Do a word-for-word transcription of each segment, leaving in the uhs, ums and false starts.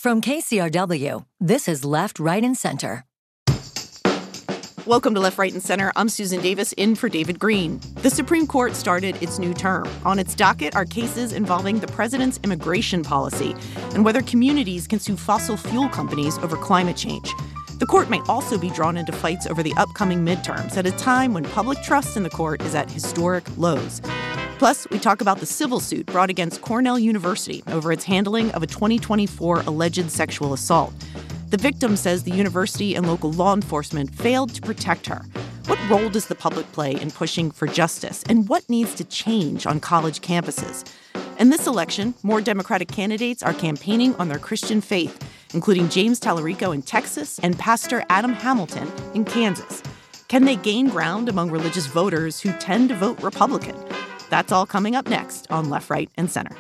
From K C R W, this is Left, Right, and Center. Welcome to Left, Right, and Center. I'm Susan Davis, in for David Green. The Supreme Court started its new term. On its docket are cases involving the president's immigration policy and whether communities can sue fossil fuel companies over climate change. The court may also be drawn into fights over the upcoming midterms at a time when public trust in the court is at historic lows. Plus, we talk about the civil suit brought against Cornell University over its handling of a twenty twenty-four alleged sexual assault. The victim says the university and local law enforcement failed to protect her. What role does the public play in pushing for justice? And what needs to change on college campuses? In this election, more Democratic candidates are campaigning on their Christian faith, including James Tallarico in Texas and Pastor Adam Hamilton in Kansas. Can they gain ground among religious voters who tend to vote Republican? That's all coming up next on Left, Right, and Center.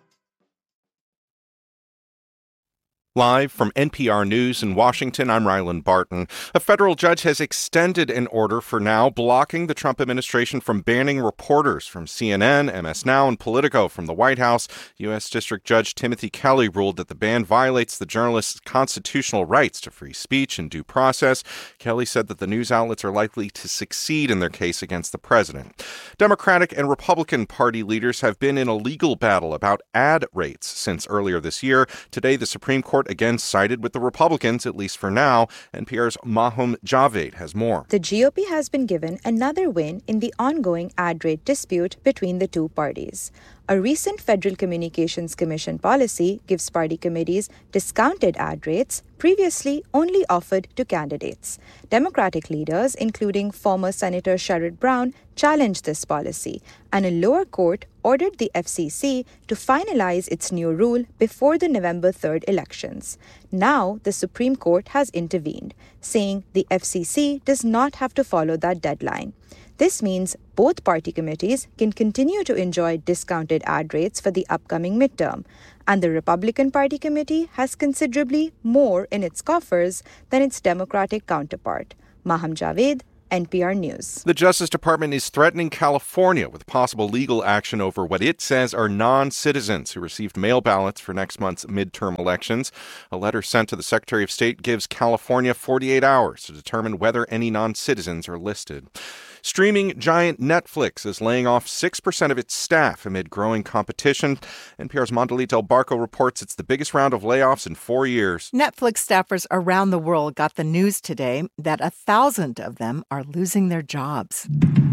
Live from N P R News in Washington, I'm Ryland Barton. A federal judge has extended an order for now blocking the Trump administration from banning reporters from C N N, M S Now, and Politico from the White House. U S. District Judge Timothy Kelly ruled that the ban violates the journalists' constitutional rights to free speech and due process. Kelly said that the news outlets are likely to succeed in their case against the president. Democratic and Republican Party leaders have been in a legal battle about ad rates since earlier this year. Today, the Supreme Court again sided with the Republicans, at least for now. N P R's Mahum Javed has more. The G O P has been given another win in the ongoing ad rate dispute between the two parties. A recent Federal Communications Commission policy gives party committees discounted ad rates previously only offered to candidates. Democratic leaders, including former Senator Sherrod Brown, challenged this policy, and a lower court ordered the F C C to finalize its new rule before the November third elections. Now, the Supreme Court has intervened, saying the F C C does not have to follow that deadline. This means both party committees can continue to enjoy discounted ad rates for the upcoming midterm, and the Republican Party committee has considerably more in its coffers than its Democratic counterpart. Maham Javed, N P R News. The Justice Department is threatening California with possible legal action over what it says are non-citizens who received mail ballots for next month's midterm elections. A letter sent to the Secretary of State gives California forty-eight hours to determine whether any non-citizens are listed. Streaming giant Netflix is laying off six percent of its staff amid growing competition. N P R's Mondalit Del Barco reports it's the biggest round of layoffs in four years. Netflix staffers around the world got the news today that a thousand of them are losing their jobs.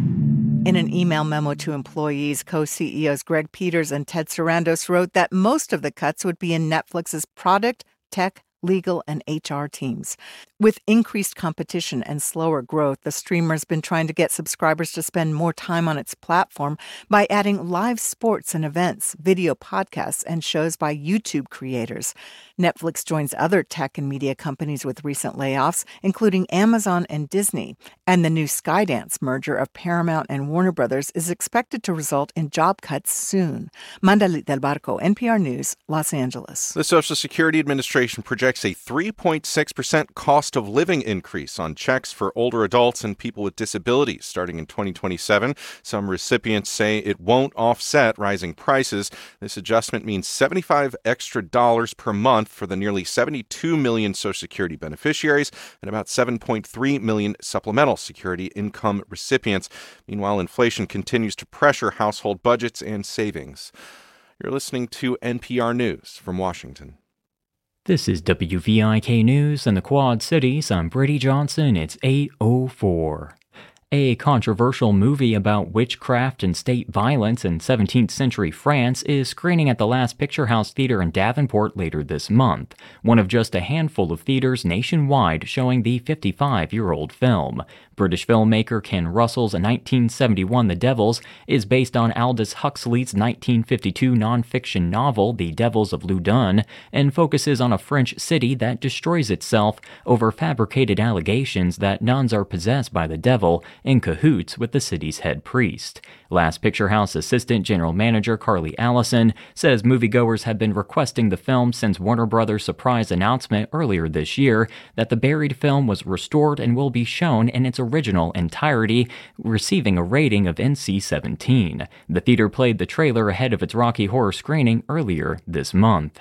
In an email memo to employees, co-C E Os Greg Peters and Ted Sarandos wrote that most of the cuts would be in Netflix's product, tech, legal, and H R teams. With increased competition and slower growth, the streamer's been trying to get subscribers to spend more time on its platform by adding live sports and events, video podcasts, and shows by YouTube creators. Netflix joins other tech and media companies with recent layoffs, including Amazon and Disney. And the new Skydance merger of Paramount and Warner Brothers is expected to result in job cuts soon. Mandalit Del Barco, N P R News, Los Angeles. The Social Security Administration projects a three point six percent cost of living increase on checks for older adults and people with disabilities starting in twenty twenty-seven. Some recipients say it won't offset rising prices. This adjustment means seventy-five extra dollars per month for the nearly seventy-two million Social Security beneficiaries and about seven point three million supplemental security income recipients. Meanwhile, inflation continues to pressure household budgets and savings. You're listening to N P R News from Washington. This is W V I K News in the Quad Cities. I'm Brady Johnson. It's eight oh four. A controversial movie about witchcraft and state violence in seventeenth century France is screening at the Last Picture House Theater in Davenport later this month, one of just a handful of theaters nationwide showing the fifty-five-year-old film. British filmmaker Ken Russell's nineteen seventy-one The Devils is based on Aldous Huxley's nineteen fifty-two nonfiction novel The Devils of Loudun and focuses on a French city that destroys itself over fabricated allegations that nuns are possessed by the devil in cahoots with the city's head priest. Last Picture House Assistant General Manager Carly Allison says moviegoers have been requesting the film since Warner Brothers' surprise announcement earlier this year that the buried film was restored and will be shown in its original entirety, receiving a rating of N C seventeen. The theater played the trailer ahead of its Rocky Horror screening earlier this month.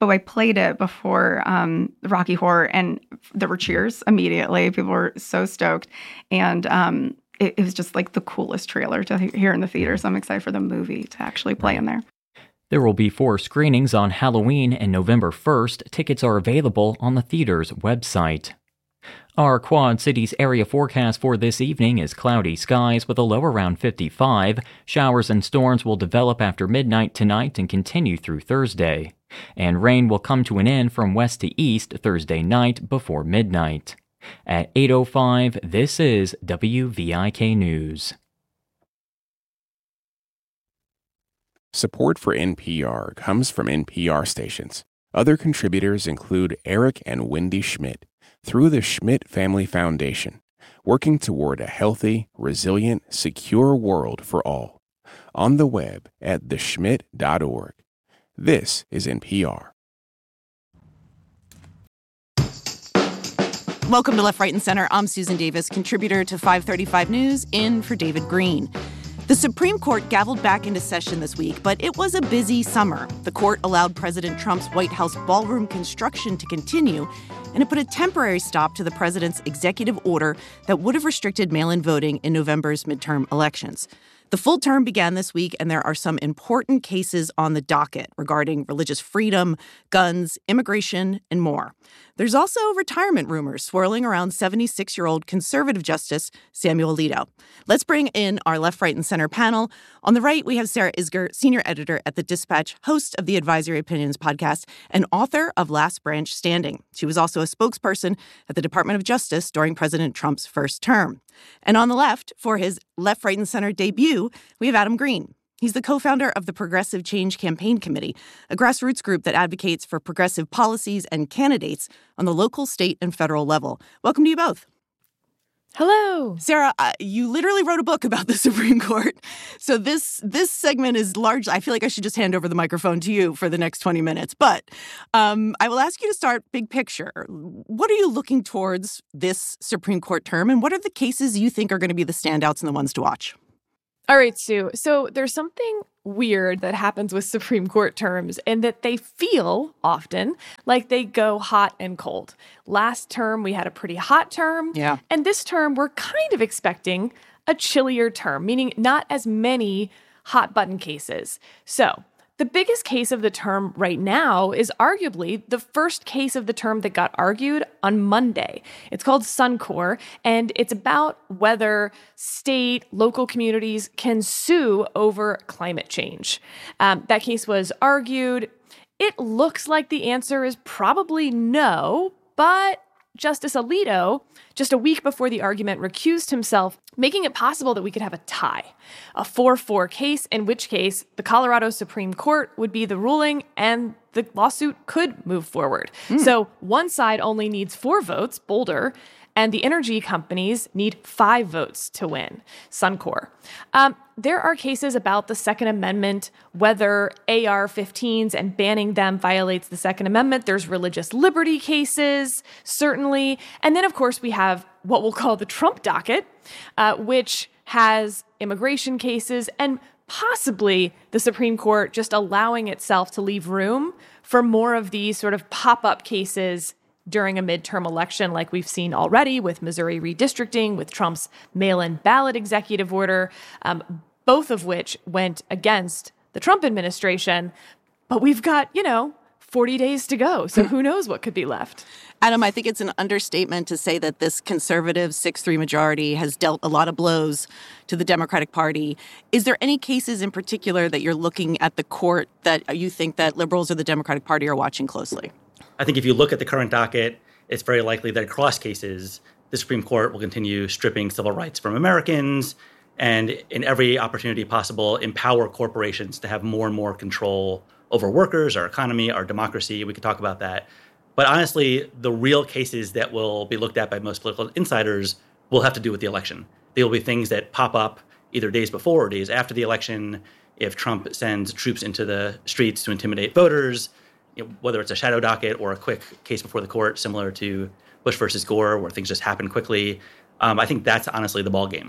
but I played it before um, Rocky Horror, and there were cheers immediately. People were so stoked. And um, it, it was just like the coolest trailer to hear in the theater. So I'm excited for the movie to actually play in there. There will be four screenings on Halloween and November first. Tickets are available on the theater's website. Our Quad Cities area forecast for this evening is cloudy skies with a low around fifty-five. Showers and storms will develop after midnight tonight and continue through Thursday. And rain will come to an end from west to east Thursday night before midnight. At eight oh five, this is W V I K News. Support for N P R comes from N P R stations. Other contributors include Eric and Wendy Schmidt through the Schmidt Family Foundation, working toward a healthy, resilient, secure world for all. On the web at the schmidt dot org. This is N P R. Welcome to Left, Right, and Center. I'm Susan Davis, contributor to five thirty-five News, in for David Green. The Supreme Court gavelled back into session this week, but it was a busy summer. The court allowed President Trump's White House ballroom construction to continue, and it put a temporary stop to the president's executive order that would have restricted mail-in voting in November's midterm elections. The full term began this week, and there are some important cases on the docket regarding religious freedom, guns, immigration, and more. There's also retirement rumors swirling around seventy-six-year-old conservative Justice Samuel Alito. Let's bring in our Left, Right, and Center panel. On the right, we have Sarah Isgur, senior editor at The Dispatch, host of the Advisory Opinions podcast, and author of Last Branch Standing. She was also a spokesperson at the Department of Justice during President Trump's first term. And on the left, for his Left, Right, and Center debut, we have Adam Green. He's the co-founder of the Progressive Change Campaign Committee, a grassroots group that advocates for progressive policies and candidates on the local, state, and federal level. Welcome to you both. Hello. Sarah, uh, you literally wrote a book about the Supreme Court. So this this segment is large. I feel like I should just hand over the microphone to you for the next twenty minutes. But um, I will ask you to start big picture. What are you looking towards this Supreme Court term, and what are the cases you think are going to be the standouts and the ones to watch? All right, Sue. So there's something weird that happens with Supreme Court terms in that they feel often like they go hot and cold. Last term, we had a pretty hot term. Yeah. And this term, we're kind of expecting a chillier term, meaning not as many hot button cases. So the biggest case of the term right now is arguably the first case of the term that got argued on Monday. It's called Suncor, and it's about whether state, local communities can sue over climate change. Um, that case was argued. It looks like the answer is probably no, but Justice Alito, just a week before the argument, recused himself, making it possible that we could have a tie, a four four case, in which case the Colorado Supreme Court would be the ruling and the lawsuit could move forward. Mm. So one side only needs four votes, Boulder, and the energy companies need five votes to win, Suncor. Um, there are cases about the Second Amendment, whether A R fifteens and banning them violates the Second Amendment. There's religious liberty cases, certainly. And then, of course, we have what we'll call the Trump docket, uh, which has immigration cases and possibly the Supreme Court just allowing itself to leave room for more of these sort of pop-up cases during a midterm election, like we've seen already with Missouri redistricting, with Trump's mail-in ballot executive order, um, both of which went against the Trump administration. But we've got, you know, forty days to go. So who knows what could be left. Adam, I think it's an understatement to say that this conservative six three majority has dealt a lot of blows to the Democratic Party. Is there any cases in particular that you're looking at the court that you think that liberals or the Democratic Party are watching closely? I think if you look at the current docket, it's very likely that across cases, the Supreme Court will continue stripping civil rights from Americans and, in every opportunity possible, empower corporations to have more and more control over workers, our economy, our democracy. We could talk about that. But honestly, the real cases that will be looked at by most political insiders will have to do with the election. They will be things that pop up either days before or days after the election. If Trump sends troops into the streets to intimidate voters, you know, whether it's a shadow docket or a quick case before the court, similar to Bush versus Gore, where things just happen quickly, um, I think that's honestly the ballgame. The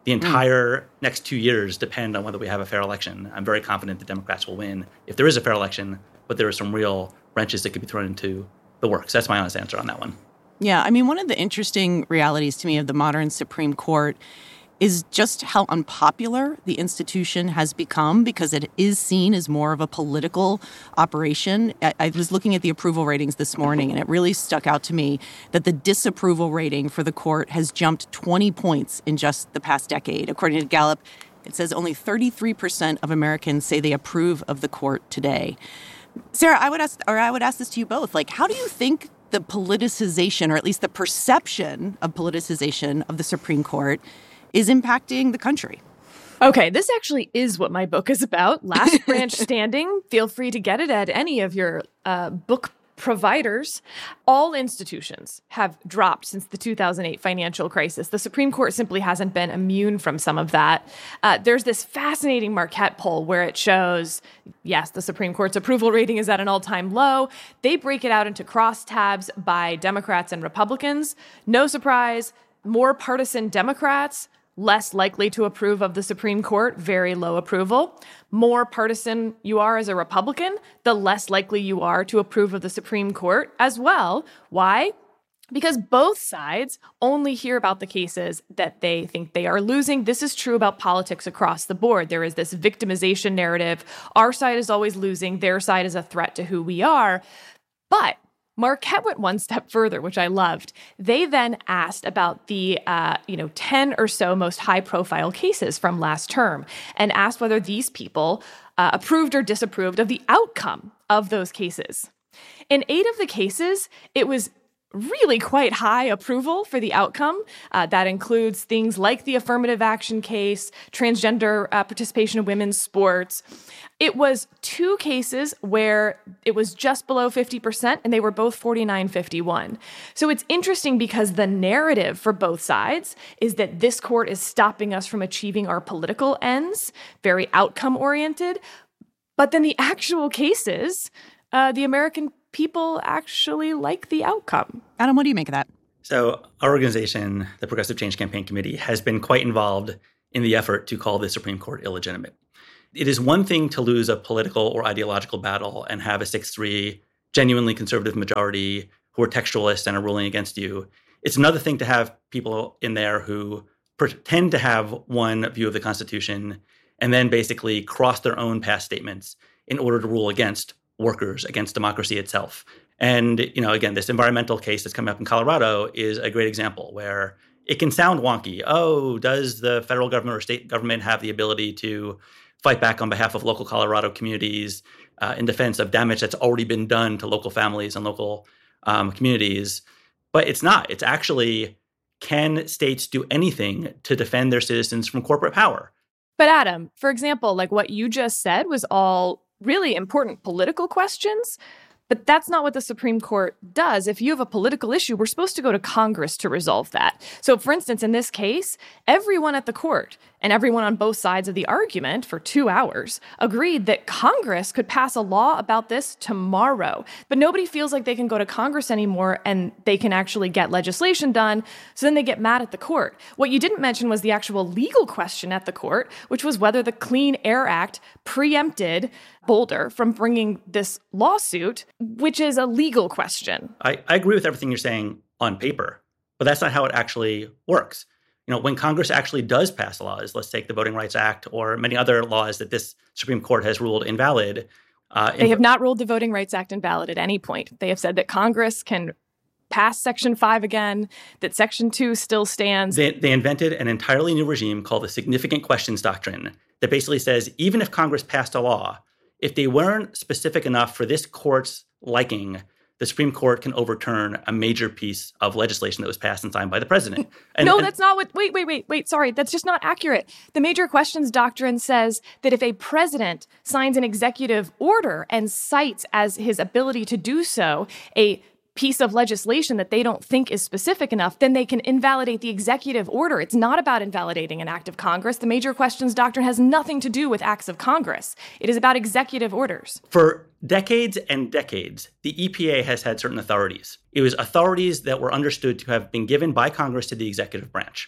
the entire mm. next two years depend on whether we have a fair election. I'm very confident the Democrats will win if there is a fair election, but there are some real wrenches that could be thrown into the works. That's my honest answer on that one. Yeah, I mean, one of the interesting realities to me of the modern Supreme Court is just how unpopular the institution has become because it is seen as more of a political operation. I, I was looking at the approval ratings this morning, and it really stuck out to me that the disapproval rating for the court has jumped twenty points in just the past decade. According to Gallup, it says only thirty-three percent of Americans say they approve of the court today. Sarah, I would ask, or I would ask this to you both. Like, how do you think the politicization, or at least the perception of politicization of the Supreme Court, is impacting the country? Okay, this actually is what my book is about. Last Branch Standing. Feel free to get it at any of your uh, book providers. All institutions have dropped since the two thousand eight financial crisis. The Supreme Court simply hasn't been immune from some of that. Uh, there's this fascinating Marquette poll where it shows, yes, the Supreme Court's approval rating is at an all-time low. They break it out into crosstabs by Democrats and Republicans. No surprise, more partisan Democrats, less likely to approve of the Supreme Court, very low approval. More partisan you are as a Republican, the less likely you are to approve of the Supreme Court as well. Why? Because both sides only hear about the cases that they think they are losing. This is true about politics across the board. There is this victimization narrative. Our side is always losing. Their side is a threat to who we are. But Marquette went one step further, which I loved. They then asked about the, uh, you know, ten or so most high-profile cases from last term and asked whether these people uh, approved or disapproved of the outcome of those cases. In eight of the cases, it was really quite high approval for the outcome. Uh, that includes things like the affirmative action case, transgender uh, participation in women's sports. It was two cases where it was just below fifty percent, and they were both forty-nine fifty-one. So it's interesting because the narrative for both sides is that this court is stopping us from achieving our political ends, very outcome-oriented. But then the actual cases, uh, the American people actually like the outcome. Adam, what do you make of that? So our organization, the Progressive Change Campaign Committee, has been quite involved in the effort to call the Supreme Court illegitimate. It is one thing to lose a political or ideological battle and have a six three genuinely conservative majority who are textualists and are ruling against you. It's another thing to have people in there who pretend to have one view of the Constitution and then basically cross their own past statements in order to rule against workers, against democracy itself. And, you know, again, this environmental case that's coming up in Colorado is a great example where it can sound wonky. Oh, does the federal government or state government have the ability to fight back on behalf of local Colorado communities uh, in defense of damage that's already been done to local families and local um, communities? But it's not. It's actually, can states do anything to defend their citizens from corporate power? But Adam, for example, like what you just said was all really important political questions, but that's not what the Supreme Court does. If you have a political issue, we're supposed to go to Congress to resolve that. So, for instance, in this case, everyone at the court and everyone on both sides of the argument for two hours agreed that Congress could pass a law about this tomorrow. But nobody feels like they can go to Congress anymore and they can actually get legislation done. So then they get mad at the court. What you didn't mention was the actual legal question at the court, which was whether the Clean Air Act preempted Boulder from bringing this lawsuit, which is a legal question. I, I agree with everything you're saying on paper, but that's not how it actually works. You know, when Congress actually does pass laws, let's take the Voting Rights Act or many other laws that this Supreme Court has ruled invalid. Uh, they in- have not ruled the Voting Rights Act invalid at any point. They have said that Congress can pass Section five again, that Section two still stands. They, they invented an entirely new regime called the Significant Questions Doctrine that basically says even if Congress passed a law, if they weren't specific enough for this court's liking, the Supreme Court can overturn a major piece of legislation that was passed and signed by the president. And, no, and, that's not what, wait, wait, wait, wait, sorry, that's just not accurate. The Major Questions Doctrine says that if a president signs an executive order and cites as his ability to do so a piece of legislation that they don't think is specific enough, then they can invalidate the executive order. It's not about invalidating an act of Congress. The Major Questions Doctrine has nothing to do with acts of Congress. It is about executive orders. For decades and decades, the E P A has had certain authorities. It was authorities that were understood to have been given by Congress to the executive branch.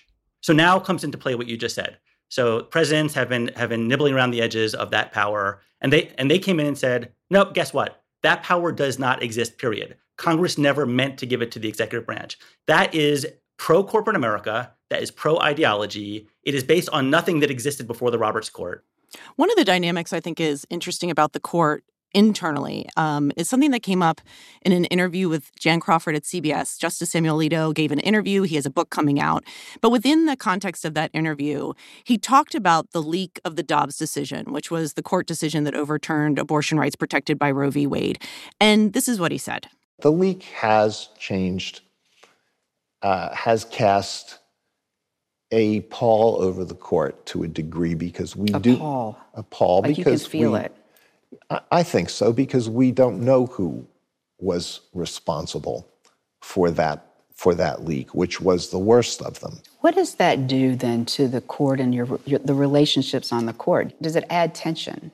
So now comes into play what you just said. So presidents have been have been nibbling around the edges of that power, and they and they came in and said, nope, guess what? That power does not exist, period. Congress never meant to give it to the executive branch. That is pro-corporate America. That is pro-ideology. It is based on nothing that existed before the Roberts Court. One of the dynamics I think is interesting about the court internally um, is something that came up in an interview with Jan Crawford at C B S. Justice Samuel Alito gave an interview. He has a book coming out. But within the context of that interview, he talked about the leak of the Dobbs decision, which was the court decision that overturned abortion rights protected by Roe v. Wade. And this is what he said. The leak has changed, uh, has cast a pall over the court to a degree because we a do pall. a pall like because you can feel we, it. I think so, because we don't know who was responsible for that for that leak, which was the worst of them. What does that do then to the court and your, your the relationships on the court? Does it add tension?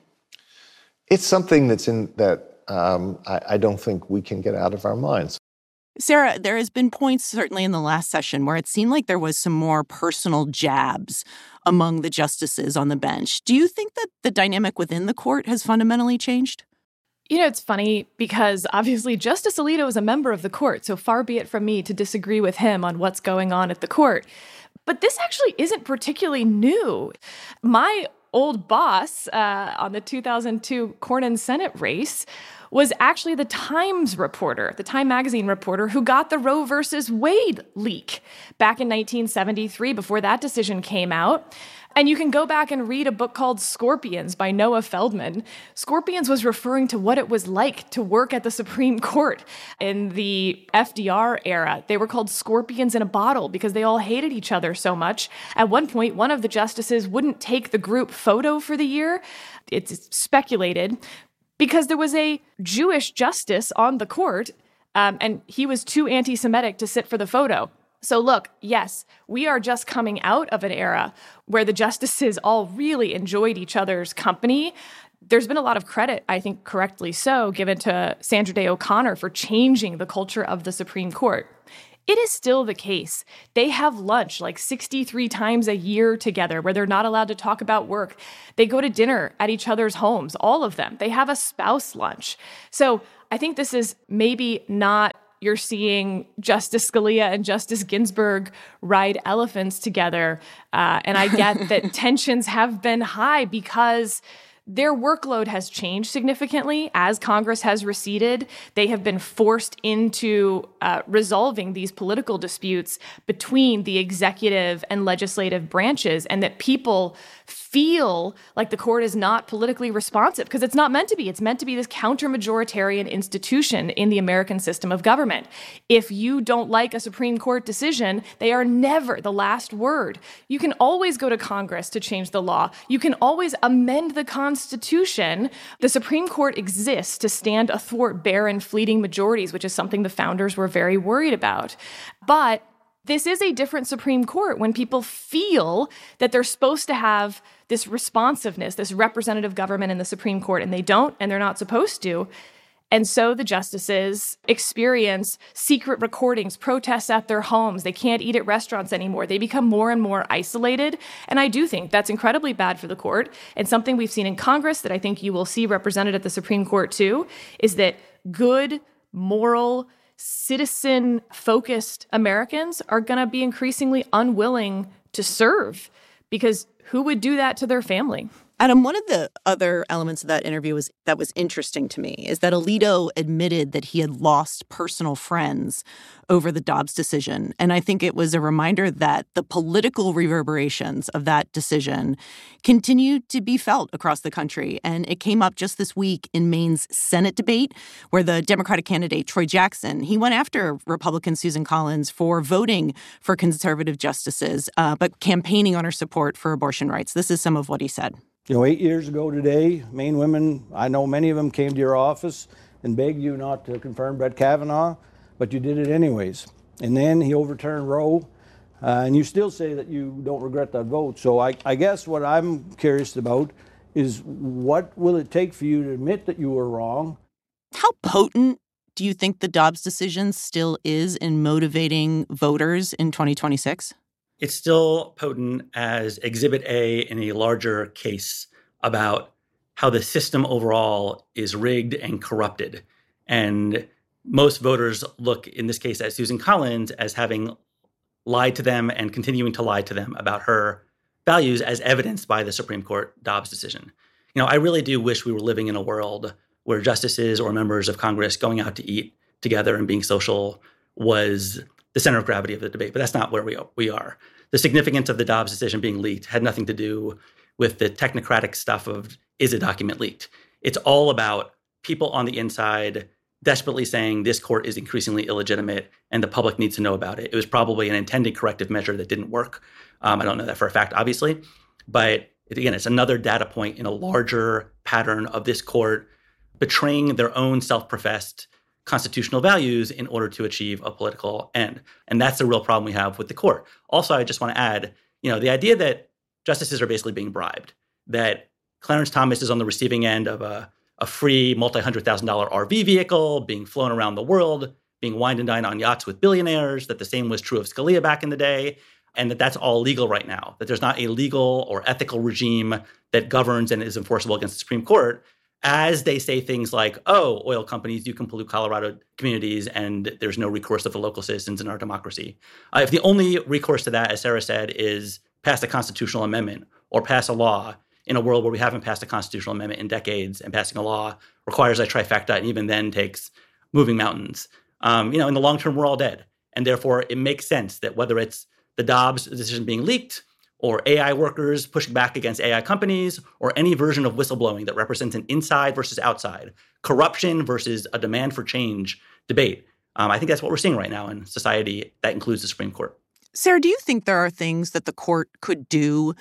It's something that's in that um, I, I don't think we can get out of our minds. Sarah, there has been points, certainly in the last session, where it seemed like there was some more personal jabs among the justices on the bench. Do you think that the dynamic within the court has fundamentally changed? You know, it's funny because obviously Justice Alito is a member of the court, so far be it from me to disagree with him on what's going on at the court. But this actually isn't particularly new. My old boss uh, on the two thousand two Cornyn Senate race was actually the Times reporter, the Time magazine reporter, who got the Roe versus Wade leak back in nineteen seventy-three before that decision came out. And you can go back and read a book called Scorpions by Noah Feldman. Scorpions was referring to what it was like to work at the Supreme Court in the F D R era. They were called scorpions in a bottle because they all hated each other so much. At one point, one of the justices wouldn't take the group photo for the year. It's speculated because there was a Jewish justice on the court, um, and he was too anti-Semitic to sit for the photo. So look, yes, we are just coming out of an era where the justices all really enjoyed each other's company. There's been a lot of credit, I think correctly so, given to Sandra Day O'Connor for changing the culture of the Supreme Court. It is still the case. They have lunch like sixty-three times a year together where they're not allowed to talk about work. They go to dinner at each other's homes, all of them. They have a spouse lunch. So I think this is maybe not you're seeing Justice Scalia and Justice Ginsburg ride elephants together. Uh, and I get that tensions have been high because their workload has changed significantly as Congress has receded. They have been forced into uh, resolving these political disputes between the executive and legislative branches, and that people feel like the court is not politically responsive because it's not meant to be. It's meant to be this counter-majoritarian institution in the American system of government. If you don't like a Supreme Court decision, they are never the last word. You can always go to Congress to change the law. You can always amend the Constitution. The Supreme Court exists to stand athwart barren, fleeting majorities, which is something the founders were very worried about. But this is a different Supreme Court when people feel that they're supposed to have this responsiveness, this representative government in the Supreme Court, and they don't, and they're not supposed to. And so the justices experience secret recordings, protests at their homes. They can't eat at restaurants anymore. They become more and more isolated. And I do think that's incredibly bad for the court. And something we've seen in Congress that I think you will see represented at the Supreme Court too, is that good, moral, citizen-focused Americans are going to be increasingly unwilling to serve because who would do that to their family? Adam, one of the other elements of that interview was that was interesting to me is that Alito admitted that he had lost personal friends over the Dobbs decision. And I think it was a reminder that the political reverberations of that decision continue to be felt across the country. And it came up just this week in Maine's Senate debate, where the Democratic candidate Troy Jackson, he went after Republican Susan Collins for voting for conservative justices, uh, but campaigning on her support for abortion rights. This is some of what he said. You know, eight years ago today, Maine women, I know many of them came to your office and begged you not to confirm Brett Kavanaugh, but you did it anyways. And then he overturned Roe, uh, and you still say that you don't regret that vote. So I, I guess what I'm curious about is what will it take for you to admit that you were wrong? How potent do you think the Dobbs decision still is in motivating voters in twenty twenty-six? it's still potent as Exhibit A in a larger case about how the system overall is rigged and corrupted. And most voters look, in this case, at Susan Collins as having lied to them and continuing to lie to them about her values as evidenced by the Supreme Court Dobbs decision. You know, I really do wish we were living in a world where justices or members of Congress going out to eat together and being social was the center of gravity of the debate, but that's not where we are. we are. The significance of the Dobbs decision being leaked had nothing to do with the technocratic stuff of, is a document leaked? It's all about people on the inside desperately saying this court is increasingly illegitimate and the public needs to know about it. It was probably an intended corrective measure that didn't work. Um, I don't know that for a fact, obviously. But again, it's another data point in a larger pattern of this court betraying their own self-professed constitutional values in order to achieve a political end. And that's the real problem we have with the court. Also, I just want to add, you know, the idea that justices are basically being bribed, that Clarence Thomas is on the receiving end of a, a free multi-hundred thousand dollar R V vehicle, being flown around the world, being wined and dined on yachts with billionaires, that the same was true of Scalia back in the day, and that that's all legal right now, that there's not a legal or ethical regime that governs and is enforceable against the Supreme Court, as they say things like, oh, oil companies, you can pollute Colorado communities and there's no recourse of the local citizens in our democracy. Uh, if the only recourse to that, as Sarah said, is pass a constitutional amendment or pass a law in a world where we haven't passed a constitutional amendment in decades, and passing a law requires a trifecta and even then takes moving mountains. Um, you know, in the long term, we're all dead. And therefore, it makes sense that whether it's the Dobbs decision being leaked, or A I workers pushing back against A I companies, or any version of whistleblowing that represents an inside versus outside, corruption versus a demand for change debate. Um, I think that's what we're seeing right now in society. That includes the Supreme Court. Sarah, do you think there are things that the court could do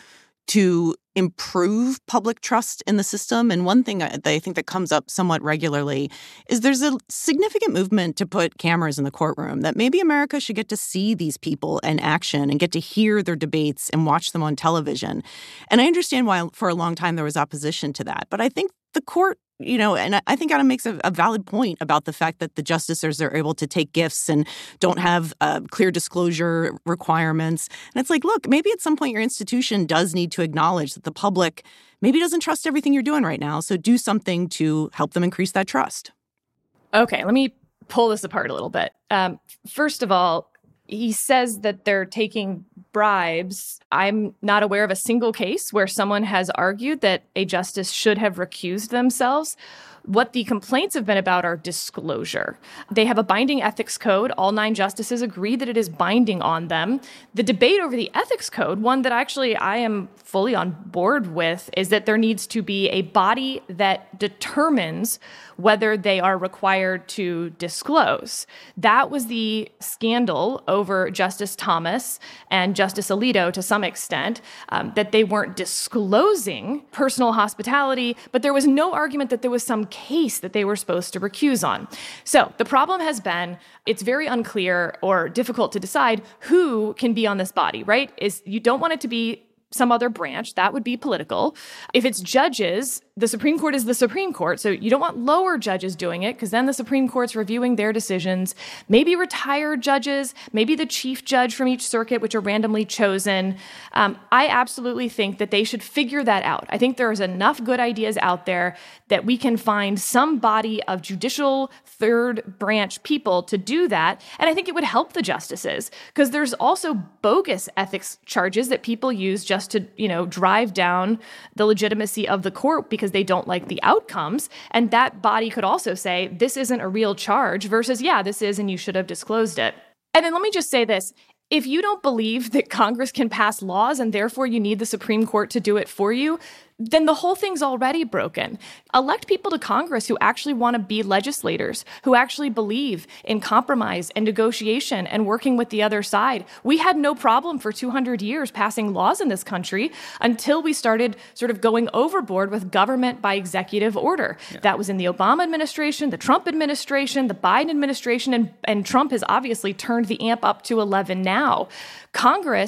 to improve public trust in the system? And one thing that I think that comes up somewhat regularly is there's a significant movement to put cameras in the courtroom, that maybe America should get to see these people in action and get to hear their debates and watch them on television. And I understand why for a long time there was opposition to that. But I think the court, you know, and I think Adam makes a, a valid point about the fact that the justices are able to take gifts and don't have uh, clear disclosure requirements. And it's like, look, maybe at some point your institution does need to acknowledge that the public maybe doesn't trust everything you're doing right now. So do something to help them increase that trust. Okay, let me pull this apart a little bit. Um, first of all, he says that they're taking bribes. I'm not aware of a single case where someone has argued that a justice should have recused themselves. What the complaints have been about are disclosure. They have a binding ethics code. All nine justices agree that it is binding on them. The debate over the ethics code, one that actually I am fully on board with, is that there needs to be a body that determines whether they are required to disclose. That was the scandal over Justice Thomas and Justice Alito to some extent, um, that they weren't disclosing personal hospitality, but there was no argument that there was some case that they were supposed to recuse on. So the problem has been, it's very unclear or difficult to decide who can be on this body, right? Is you don't want it to be some other branch. That would be political. If it's judges, the Supreme Court is the Supreme Court. So you don't want lower judges doing it, because then the Supreme Court's reviewing their decisions. Maybe retired judges, maybe the chief judge from each circuit, which are randomly chosen. Um, I absolutely think that they should figure that out. I think there's enough good ideas out there that we can find some body of judicial third branch people to do that. And I think it would help the justices, because there's also bogus ethics charges that people use just to, you know, drive down the legitimacy of the court because they don't like the outcomes. And that body could also say, this isn't a real charge versus, yeah, this is, and you should have disclosed it. And then let me just say this. If you don't believe that Congress can pass laws and therefore you need the Supreme Court to do it for you, then the whole thing's already broken. Elect people to Congress who actually want to be legislators, who actually believe in compromise and negotiation and working with the other side. We had no problem for two hundred years passing laws in this country until we started sort of going overboard with government by executive order. Yeah. That was in the Obama administration, the Trump administration, the Biden administration, and, and Trump has obviously turned the amp up to eleven now. Congress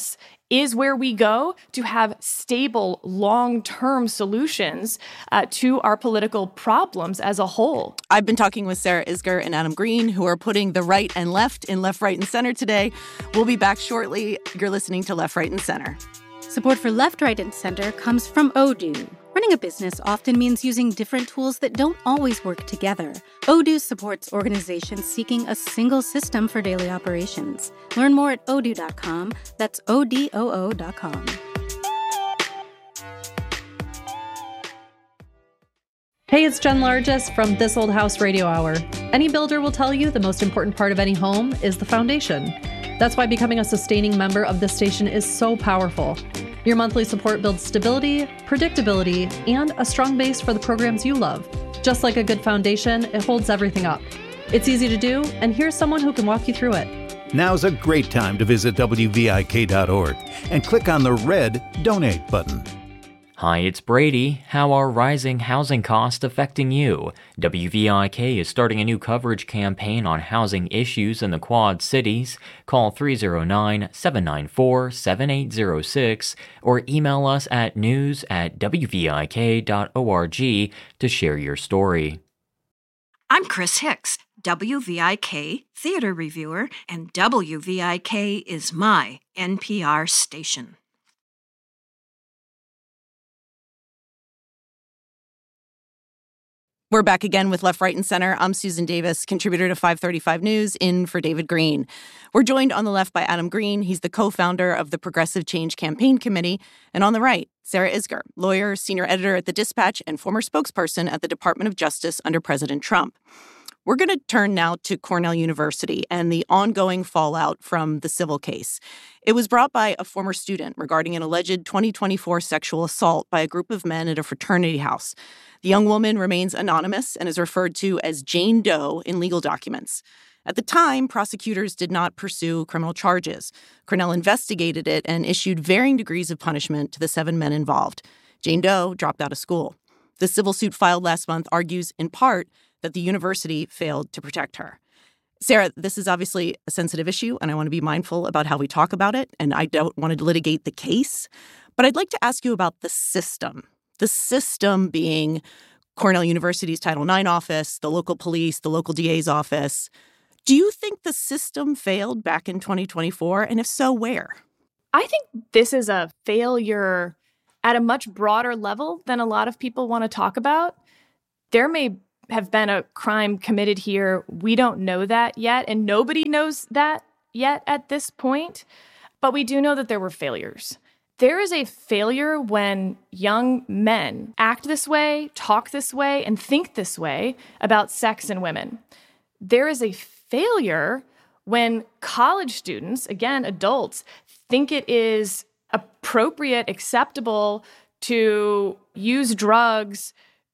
is where we go to have stable, long-term solutions uh, to our political problems as a whole. I've been talking with Sarah Isgur and Adam Green, who are putting the right and left in Left, Right, and Center today. We'll be back shortly. You're listening to Left, Right, and Center. Support for Left, Right, and Center comes from Odoo. Running a business often means using different tools that don't always work together. Odoo supports organizations seeking a single system for daily operations. Learn more at odoo dot com. That's O D O O dot com. Hey, it's Jen Largess from This Old House Radio Hour. Any builder will tell you the most important part of any home is the foundation. That's why becoming a sustaining member of this station is so powerful. Your monthly support builds stability, predictability, and a strong base for the programs you love. Just like a good foundation, it holds everything up. It's easy to do, and here's someone who can walk you through it. Now's a great time to visit W V I K dot org and click on the red Donate button. Hi, it's Brady. How are rising housing costs affecting you? W V I K is starting a new coverage campaign on housing issues in the Quad Cities. Call three oh nine, seven nine four, seven eight oh six or email us at news at W V I K dot org to share your story. I'm Chris Hicks, W V I K theater reviewer, and W V I K is my N P R station. We're back again with Left, Right, and Center. I'm Susan Davis, contributor to five thirty-five News, in for David Green. We're joined on the left by Adam Green. He's the co-founder of the Progressive Change Campaign Committee. And on the right, Sarah Isgur, lawyer, senior editor at The Dispatch, and former spokesperson at the Department of Justice under President Trump. We're going to turn now to Cornell University and the ongoing fallout from the civil case. It was brought by a former student regarding an alleged twenty twenty-four sexual assault by a group of men at a fraternity house. The young woman remains anonymous and is referred to as Jane Doe in legal documents. At the time, prosecutors did not pursue criminal charges. Cornell investigated it and issued varying degrees of punishment to the seven men involved. Jane Doe dropped out of school. The civil suit filed last month argues, in part, that the university failed to protect her. Sarah, this is obviously a sensitive issue, and I want to be mindful about how we talk about it, and I don't want to litigate the case. But I'd like to ask you about the system. The system being Cornell University's Title nine office, the local police, the local D A's office. Do you think the system failed back in twenty twenty-four? And if so, where? I think this is a failure at a much broader level than a lot of people want to talk about. There may have been a crime committed here. We don't know that yet, and nobody knows that yet at this point. But we do know that there were failures. There is a failure when young men act this way, talk this way, and think this way about sex and women. There is a failure when college students, again, adults, think it is appropriate, acceptable to use drugs,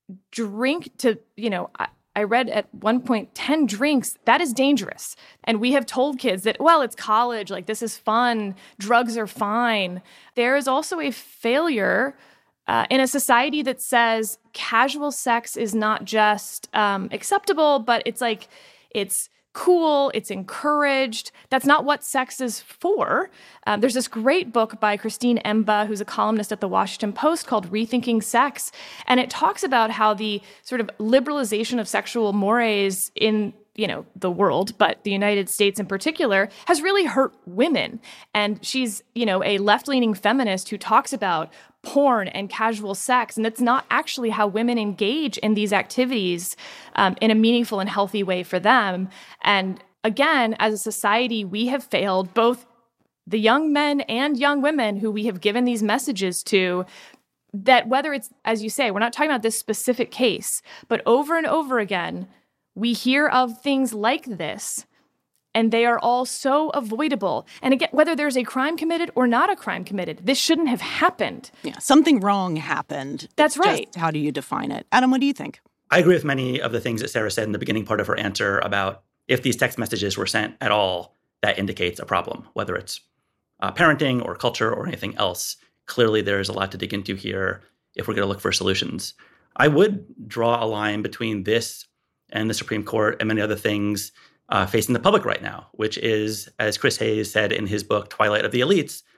drink to, you know, I, I read at one point, ten drinks, that is dangerous. And we have told kids that, well, it's college, like this is fun, drugs are fine. There is also a failure uh, in a society that says casual sex is not just um, acceptable, but it's like, it's cool, it's encouraged. That's not what sex is for. Um, there's this great book by Christine Emba, who's a columnist at the Washington Post, called Rethinking Sex. And it talks about how the sort of liberalization of sexual mores in, you know, the world, but the United States in particular, has really hurt women. And she's, you know, a left-leaning feminist who talks about porn and casual sex, and it's not actually how women engage in these activities um, in a meaningful and healthy way for them. And again, as a society, we have failed both the young men and young women who we have given these messages to, that whether it's, as you say, we're not talking about this specific case, but over and over again, we hear of things like this, and they are all so avoidable. And again, whether there's a crime committed or not a crime committed, this shouldn't have happened. Yeah, something wrong happened. That's It's right. Just how do you define it? Adam, what do you think? I agree with many of the things that Sarah said in the beginning part of her answer about if these text messages were sent at all, that indicates a problem, whether it's uh, parenting or culture or anything else. Clearly, there's a lot to dig into here if we're going to look for solutions. I would draw a line between this and the Supreme Court and many other things uh, facing the public right now, which is, as Chris Hayes said in his book, Twilight of the Elites,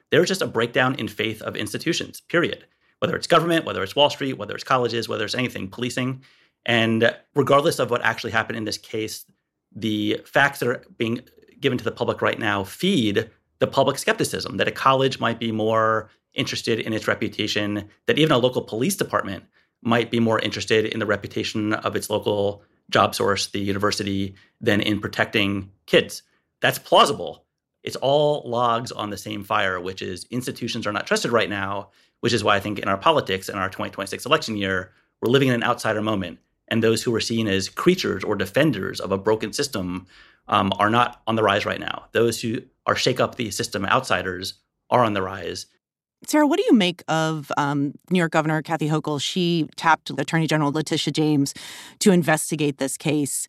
There's just a breakdown in faith of institutions, period. Whether it's government, whether it's Wall Street, whether it's colleges, whether it's anything, policing. And regardless of what actually happened in this case, the facts that are being given to the public right now feed the public skepticism that a college might be more interested in its reputation, that even a local police department might be more interested in the reputation of its local job source, the university, than in protecting kids. That's plausible. It's all logs on the same fire, which is institutions are not trusted right now, which is why I think in our politics in our twenty twenty-six election year, we're living in an outsider moment. And those who are seen as creatures or defenders of a broken system um, are not on the rise right now. Those who are shake up the system outsiders are on the rise. Sarah, what do you make of um, New York Governor Kathy Hochul? She tapped Attorney General Letitia James to investigate this case.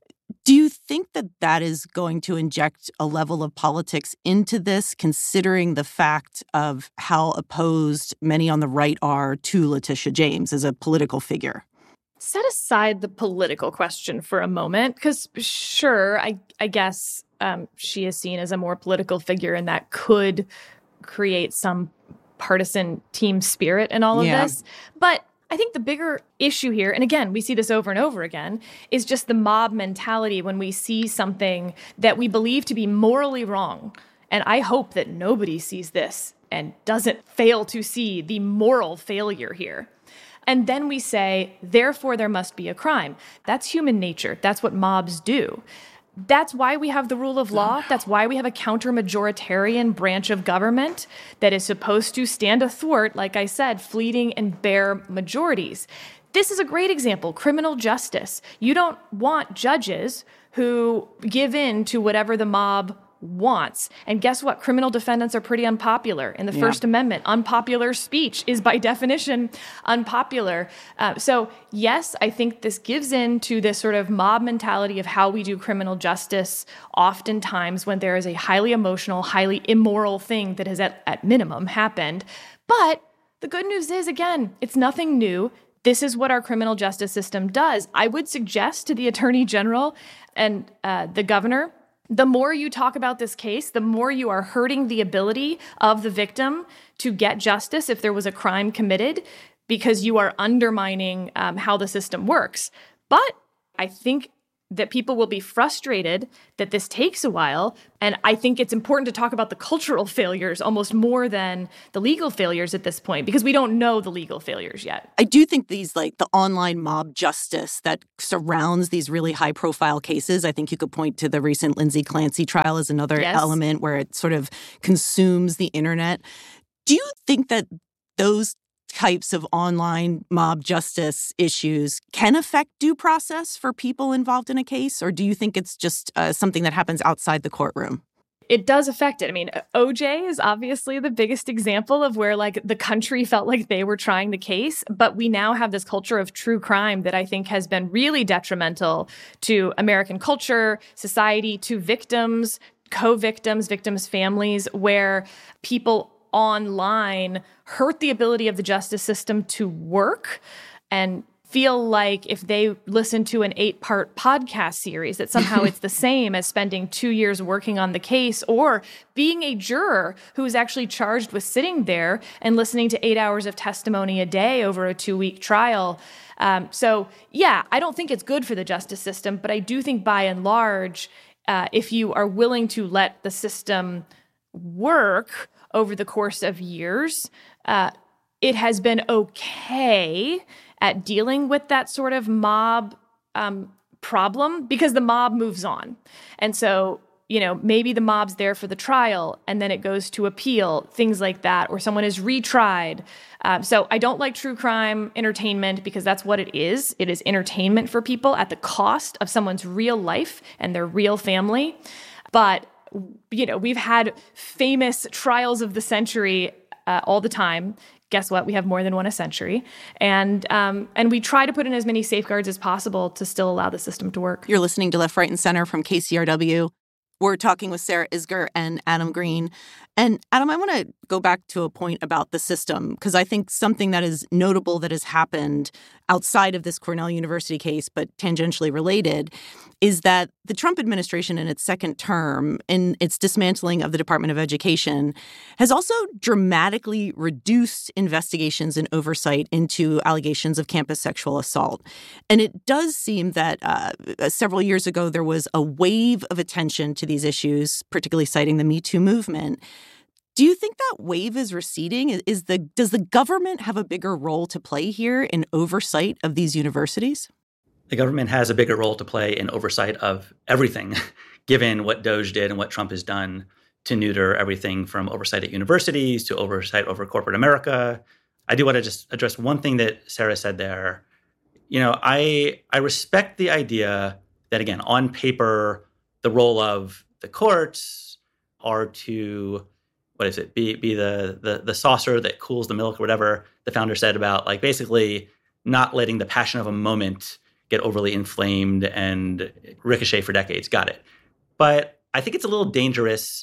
Do you think that that is going to inject a level of politics into this, considering the fact of how opposed many on the right are to Letitia James as a political figure? Set aside the political question for a moment, because sure, I, I guess um, she is seen as a more political figure, and that could create some partisan team spirit in all of yeah. this. But I think the bigger issue here, and again, we see this over and over again, is just the mob mentality when we see something that we believe to be morally wrong. And I hope that nobody sees this and doesn't fail to see the moral failure here. And then we say, therefore, there must be a crime. That's human nature. That's what mobs do. That's why we have the rule of law. That's why we have a counter-majoritarian branch of government that is supposed to stand athwart, like I said, fleeting and bare majorities. This is a great example, criminal justice. You don't want judges who give in to whatever the mob wants. And guess what? Criminal defendants are pretty unpopular. In the yeah. First Amendment, unpopular speech is by definition unpopular. Uh, so yes, I think this gives in to this sort of mob mentality of how we do criminal justice oftentimes when there is a highly emotional, highly immoral thing that has at, at minimum happened. But the good news is, again, it's nothing new. This is what our criminal justice system does. I would suggest to the Attorney General and uh, the governor, the more you talk about this case, the more you are hurting the ability of the victim to get justice if there was a crime committed, because you are undermining um, how the system works. But I think that people will be frustrated that this takes a while. And I think it's important to talk about the cultural failures almost more than the legal failures at this point, because we don't know the legal failures yet. I do think these, like the online mob justice that surrounds these really high profile cases, I think you could point to the recent Lindsay Clancy trial as another yes. element where it sort of consumes the internet. Do you think that those types of online mob justice issues can affect due process for people involved in a case? Or do you think it's just uh, something that happens outside the courtroom? It does affect it. I mean, O J is obviously the biggest example of where like the country felt like they were trying the case. But we now have this culture of true crime that I think has been really detrimental to American culture, society, to victims, co-victims, victims' families, where people online hurt the ability of the justice system to work and feel like if they listen to an eight-part podcast series, that somehow it's the same as spending two years working on the case or being a juror who is actually charged with sitting there and listening to eight hours of testimony a day over a two-week trial. Um, so, yeah, I don't think it's good for the justice system, but I do think by and large, uh, if you are willing to let the system work over the course of years, uh, it has been okay at dealing with that sort of mob um, problem because the mob moves on. And so, you know, maybe the mob's there for the trial and then it goes to appeal, things like that, or someone is retried. Uh, so I don't like true crime entertainment because that's what it is. It is entertainment for people at the cost of someone's real life and their real family. But you know, we've had famous trials of the century uh, all the time. Guess what? We have more than one a century. And um, and we try to put in as many safeguards as possible to still allow the system to work. You're listening to Left, Right, and Center from K C R W. We're talking with Sarah Isgur and Adam Green. And Adam, I want to go back to a point about the system, because I think something that is notable that has happened outside of this Cornell University case, but tangentially related, is that the Trump administration in its second term, in its dismantling of the Department of Education, has also dramatically reduced investigations and oversight into allegations of campus sexual assault. And it does seem that uh, several years ago, there was a wave of attention to these issues, particularly citing the Me Too movement. Do you think that wave is receding? Is the does the government have a bigger role to play here in oversight of these universities? The government has a bigger role to play in oversight of everything, given what DOJ did and what Trump has done to neuter everything from oversight at universities to oversight over corporate America. I do want to just address one thing that Sarah said there. You know, I I respect the idea that, again, on paper, the role of the courts are to, what is it, be be the, the the saucer that cools the milk or whatever the founder said about, like, basically not letting the passion of a moment get overly inflamed and ricochet for decades. Got it. But I think it's a little dangerous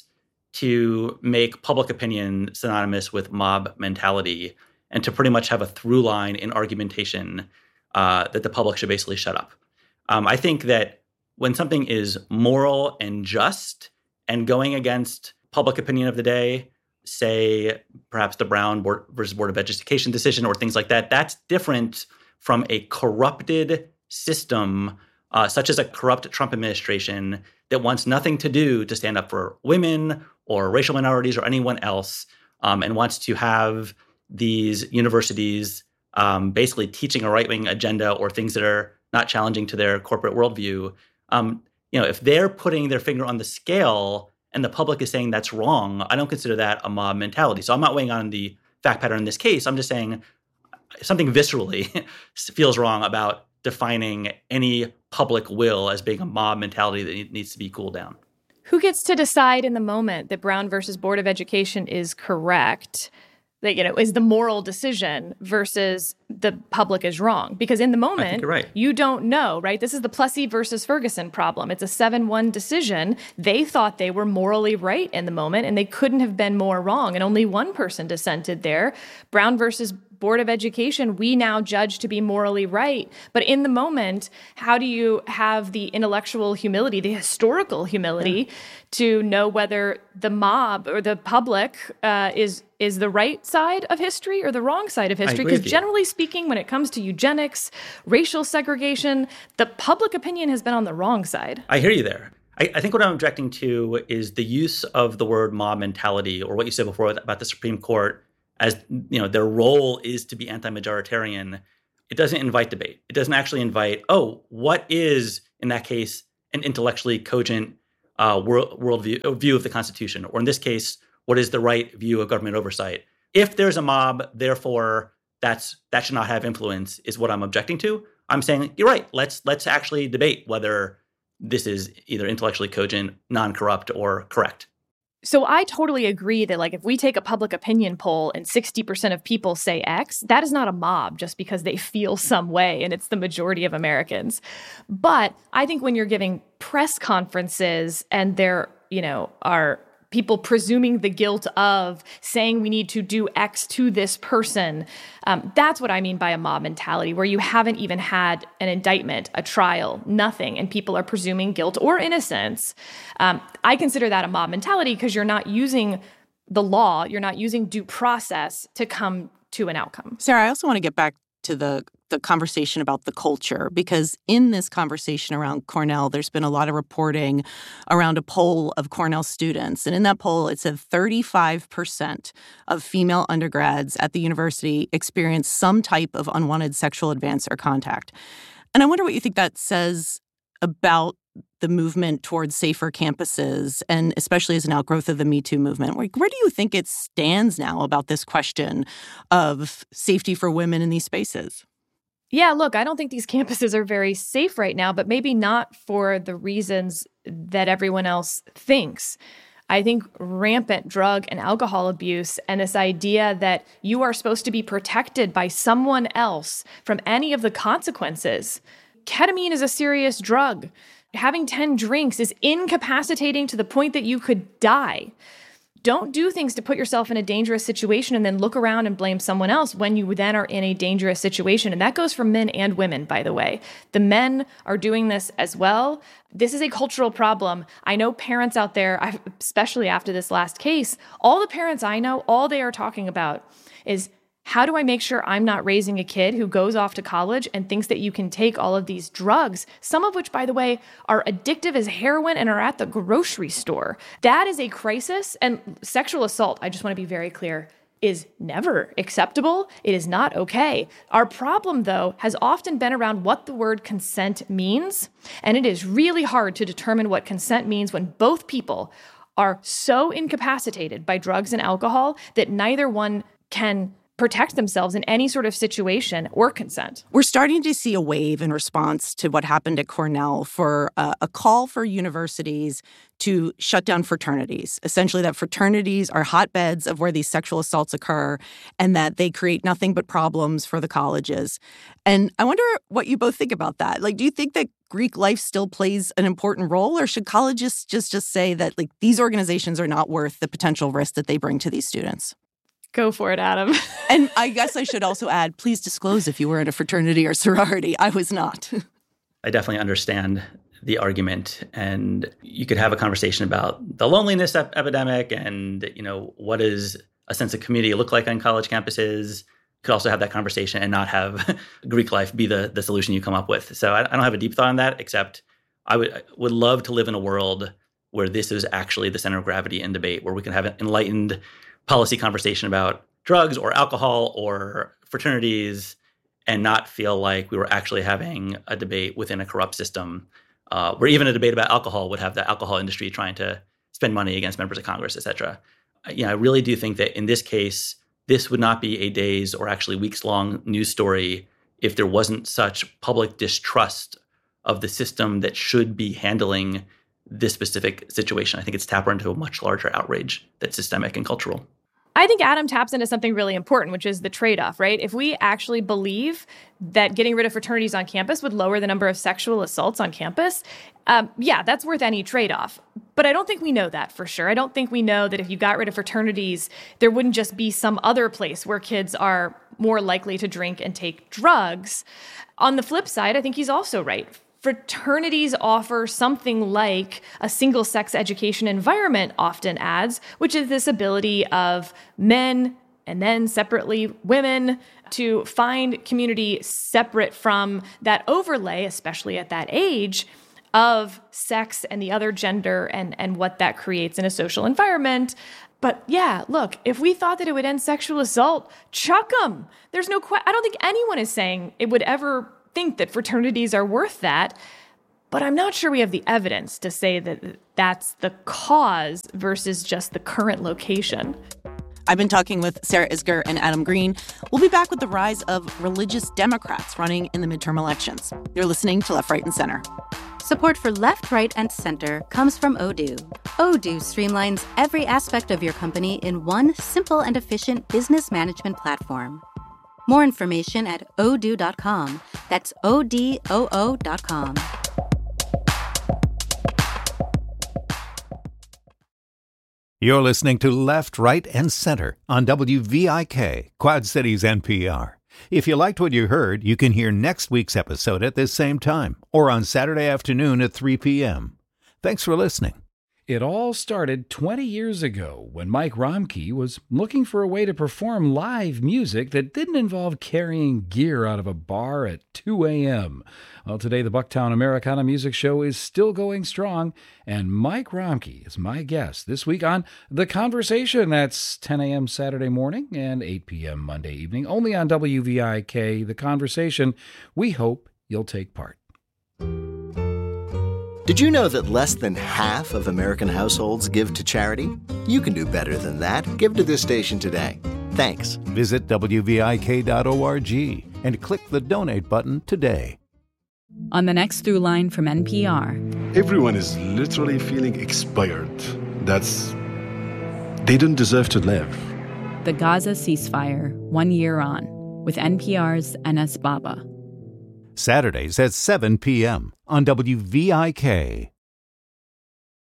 to make public opinion synonymous with mob mentality and to pretty much have a through line in argumentation uh, that the public should basically shut up. Um, I think that when something is moral and just and going against public opinion of the day, say perhaps the Brown Board versus Board of Education decision or things like that, that's different from a corrupted system, uh, such as a corrupt Trump administration that wants nothing to do to stand up for women or racial minorities or anyone else, um, and wants to have these universities um, basically teaching a right-wing agenda or things that are not challenging to their corporate worldview. Um, you know, if they're putting their finger on the scale and the public is saying that's wrong, I don't consider that a mob mentality. So I'm not weighing on the fact pattern in this case. I'm just saying something viscerally feels wrong about defining any public will as being a mob mentality that needs to be cooled down. Who gets to decide in the moment that Brown versus Board of Education is correct? That, you know, is the moral decision versus the public is wrong? Because in the moment, I think you're right. You don't know, right? This is the Plessy versus Ferguson problem. It's a seven one decision. They thought they were morally right in the moment, and they couldn't have been more wrong. And only one person dissented there. Brown versus Board of Education, we now judge to be morally right. But in the moment, how do you have the intellectual humility, the historical humility, yeah. to know whether the mob or the public uh, is is the right side of history or the wrong side of history? Because generally speaking, when it comes to eugenics, racial segregation, the public opinion has been on the wrong side. I hear you there. I, I think what I'm objecting to is the use of the word mob mentality, or what you said before about the Supreme Court, as, you know, their role is to be anti-majoritarian. It doesn't invite debate. It doesn't actually invite, oh, what is, in that case, an intellectually cogent uh, world worldview view of the Constitution? Or in this case, what is the right view of government oversight? If there's a mob, therefore, that's that should not have influence, is what I'm objecting to. I'm saying, you're right, let's let's actually debate whether this is either intellectually cogent, non-corrupt, or correct. So I totally agree that, like, if we take a public opinion poll and sixty percent of people say X, that is not a mob just because they feel some way and it's the majority of Americans. But I think when you're giving press conferences and there, you know, are people presuming the guilt of saying we need to do X to this person, um, that's what I mean by a mob mentality, where you haven't even had an indictment, a trial, nothing, and people are presuming guilt or innocence. Um, I consider that a mob mentality because you're not using the law, you're not using due process to come to an outcome. Sarah, I also want to get back to the the conversation about the culture, because in this conversation around Cornell, there's been a lot of reporting around a poll of Cornell students. And in that poll, it said thirty-five percent of female undergrads at the university experienced some type of unwanted sexual advance or contact. And I wonder what you think that says about the movement towards safer campuses, and especially as an outgrowth of the Me Too movement. Where, where do you think it stands now about this question of safety for women in these spaces? Yeah, look, I don't think these campuses are very safe right now, but maybe not for the reasons that everyone else thinks. I think rampant drug and alcohol abuse and this idea that you are supposed to be protected by someone else from any of the consequences. Ketamine is a serious drug. Having ten drinks is incapacitating to the point that you could die. Don't do things to put yourself in a dangerous situation and then look around and blame someone else when you then are in a dangerous situation. And that goes for men and women, by the way. The men are doing this as well. This is a cultural problem. I know parents out there, especially after this last case, all the parents I know, all they are talking about is, how do I make sure I'm not raising a kid who goes off to college and thinks that you can take all of these drugs, some of which, by the way, are addictive as heroin and are at the grocery store? That is a crisis. And sexual assault, I just want to be very clear, is never acceptable. It is not okay. Our problem, though, has often been around what the word consent means. And it is really hard to determine what consent means when both people are so incapacitated by drugs and alcohol that neither one can protect themselves in any sort of situation or consent. We're starting to see a wave in response to what happened at Cornell for uh, a call for universities to shut down fraternities. Essentially, that fraternities are hotbeds of where these sexual assaults occur and that they create nothing but problems for the colleges. And I wonder what you both think about that. Like, do you think that Greek life still plays an important role, or should colleges just, just say that, like, these organizations are not worth the potential risk that they bring to these students? Go for it, Adam. And I guess I should also add, please disclose if you were in a fraternity or sorority. I was not. I definitely understand the argument. And you could have a conversation about the loneliness ep- epidemic and, you know, what does a sense of community look like on college campuses? You could also have that conversation and not have Greek life be the, the solution you come up with. So I, I don't have a deep thought on that, except I would, would love to live in a world where this is actually the center of gravity in debate, where we can have an enlightened policy conversation about drugs or alcohol or fraternities and not feel like we were actually having a debate within a corrupt system, uh, where even a debate about alcohol would have the alcohol industry trying to spend money against members of Congress, et cetera. You know, I really do think that in this case, this would not be a days or actually weeks-long news story if there wasn't such public distrust of the system that should be handling this specific situation. I think it's tapped into a much larger outrage that's systemic and cultural. I think Adam taps into something really important, which is the trade-off, right? If we actually believe that getting rid of fraternities on campus would lower the number of sexual assaults on campus, um, yeah, that's worth any trade-off. But I don't think we know that for sure. I don't think we know that if you got rid of fraternities, there wouldn't just be some other place where kids are more likely to drink and take drugs. On the flip side, I think he's also right. Fraternities offer something like a single-sex education environment, often adds, which is this ability of men and then separately women to find community separate from that overlay, especially at that age, of sex and the other gender and, and what that creates in a social environment. But yeah, look, if we thought that it would end sexual assault, chuck them. There's no question. I don't think anyone is saying it would ever think that fraternities are worth that, but I'm not sure we have the evidence to say that that's the cause versus just the current location. I've been talking with Sarah Isgur and Adam Green. We'll be back with the rise of religious Democrats running in the midterm elections. You're listening to Left, Right, and Center. Support for Left, Right, and Center comes from Odoo. Odoo streamlines every aspect of your company in one simple and efficient business management platform. More information at odoo dot com. That's O D O O dot com. You're listening to Left, Right, and Center on W V I K, Quad Cities N P R. If you liked what you heard, you can hear next week's episode at this same time or on Saturday afternoon at three p.m. Thanks for listening. It all started twenty years ago when Mike Romke was looking for a way to perform live music that didn't involve carrying gear out of a bar at two a.m. Well, today the Bucktown Americana Music Show is still going strong, and Mike Romke is my guest this week on The Conversation. That's ten a.m. Saturday morning and eight p.m. Monday evening, only on W V I K, The Conversation. We hope you'll take part. Did you know that less than half of American households give to charity? You can do better than that. Give to this station today. Thanks. Visit W V I K dot org and click the donate button today. On the next Through Line from N P R. Everyone is literally feeling expired. That's... they don't deserve to live. The Gaza ceasefire, one year on, with N P R's Enes Baba. Saturdays at seven p.m. on W V I K.